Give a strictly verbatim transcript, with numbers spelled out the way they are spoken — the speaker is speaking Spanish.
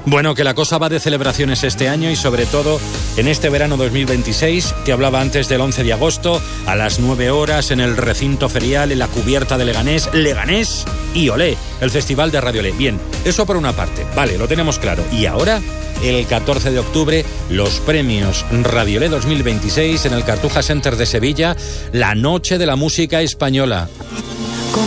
Bueno, que la cosa va de celebraciones este año y sobre todo en este verano dos mil veintiséis, que hablaba antes del once de agosto, a las nueve horas en el recinto ferial, en la cubierta de Leganés, Leganés y Olé, el Festival de Radio Olé. Bien, eso por una parte, vale, lo tenemos claro. Y ahora, el catorce de octubre, los premios Radio Olé dos mil veintiséis en el Cartuja Center de Sevilla, la noche de la música española.